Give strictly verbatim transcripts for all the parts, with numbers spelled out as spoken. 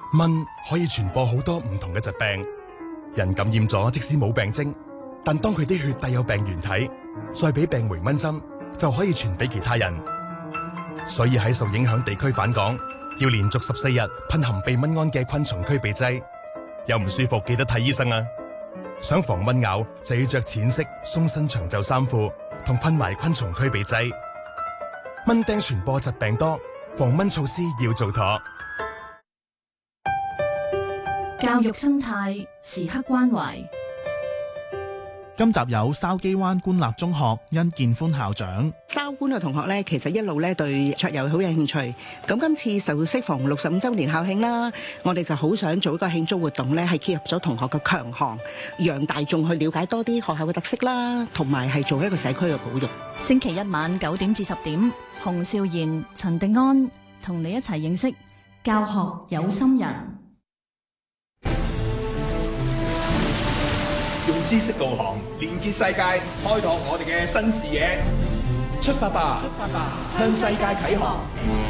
蚊可以傳播好多唔同嘅疾病，人感染咗即使冇病徵，但當佢啲血帶有病原體，再俾病媒蚊針，就可以傳俾其他人。所以喺受影響地區返港，要連續十四日噴含避蚊胺嘅昆蟲驅鼻劑。有唔舒服記得睇醫生啊！想防蚊咬就要着淺色鬆身長袖衫褲，同噴埋昆蟲驅鼻劑。蚊叮傳播疾病多，防蚊措施要做妥。 教育生態時刻關懷。 今集有筲箕灣官立中學殷建歡校長。 筲官嘅同學咧，其實一路咧對桌遊好有興趣。咁今次受適逢六十五週年校慶啦，我哋就好想做一個慶祝活動咧，係結合咗同學嘅強項，讓大眾去了解多啲學校嘅特色啦，同埋係做一個社區嘅保育。 星期一晚九點至十點，洪少賢、陳迪安同你一齊認識教學有心人。 用知識導航，連結世界，開拓我哋嘅新視野。出發吧，出發吧，向世界啟航。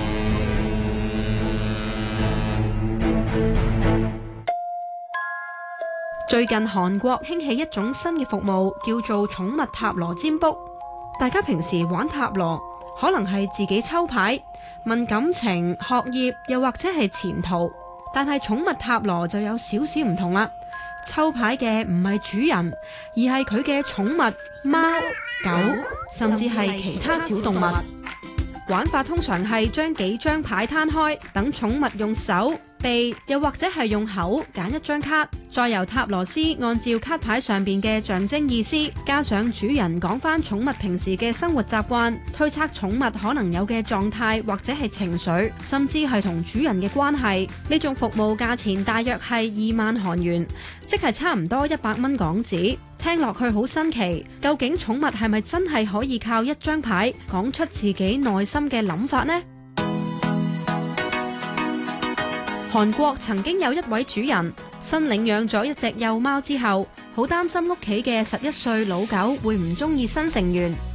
最近韓國興起一種新嘅服務，叫做寵物塔羅占卜。大家平時玩塔羅，可能係自己抽牌，問感情、學業，又或者係前途。但係寵物塔羅就有少少唔同啦。抽牌嘅唔係主人，而係佢嘅寵物貓、狗，甚至係其他小動物。玩法通常係將幾張牌攤開，等寵物用手、鼻，又或者係用口揀一張卡，再由塔羅師按照卡牌上邊嘅象徵意思，加上主人講返寵物平時嘅生活習慣，推測寵物可能有嘅狀態或者係情緒，甚至係同主人嘅關係。呢種服務價錢大約係二萬韓元，即係差唔多一百蚊港紙。聽落去好新奇，究竟寵物係咪真係可以靠一張牌講出自己內心嘅諗法呢？韓國曾經有一位主人新領養咗一隻幼貓之後，好擔心屋企嘅十一歲老狗會唔中意新成員。